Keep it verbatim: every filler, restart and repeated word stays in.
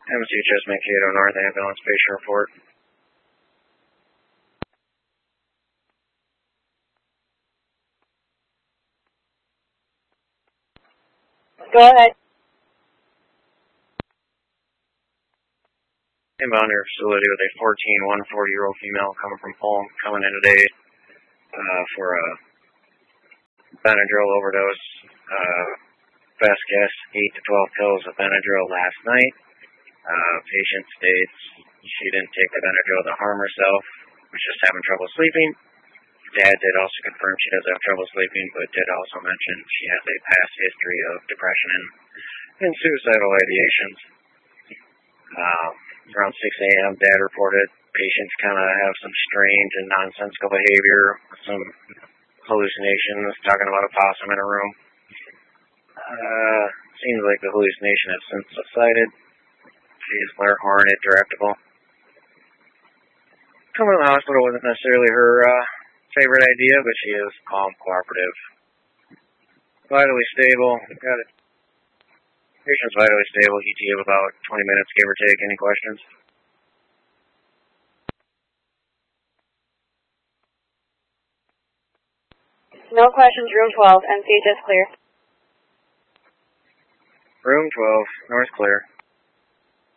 M C H S Mankato North Ambulance patient report. Go ahead. Inbound your facility with a fourteen, one forty-year-old female coming from home, coming in today uh, for a Benadryl overdose. Uh, best guess, eight to twelve pills of Benadryl last night. Uh, patient states she didn't take the Benadryl to harm herself, was just having trouble sleeping. Dad did also confirm she does have trouble sleeping, but did also mention she has a past history of depression and, and suicidal ideations. Uh, around six A M, Dad reported patients kind of have some strange and nonsensical behavior, some hallucinations, talking about a possum in a room. Uh, seems like the hallucination has since subsided. She's more incorrectable. Coming to the hospital wasn't necessarily her uh, favorite idea, but she is calm, cooperative, vitally stable. Got it. Patient's vitally stable. E T of about twenty minutes, give or take. Any questions? No questions. Room twelve. M C H S clear. Room twelve. North clear.